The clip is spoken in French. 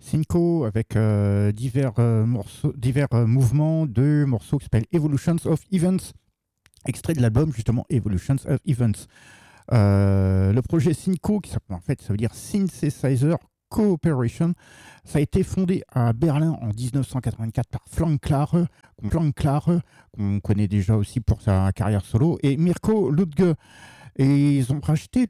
Cinco avec divers mouvements de morceaux qui s'appellent Evolutions of Events, extrait de l'album justement Evolutions of Events. Le projet Cinco, qui en fait ça veut dire Synthesizer Cooperation, ça a été fondé à Berlin en 1984 par Frank Clare, qu'on connaît déjà aussi pour sa carrière solo, et Mirko Ludge. Et ils ont racheté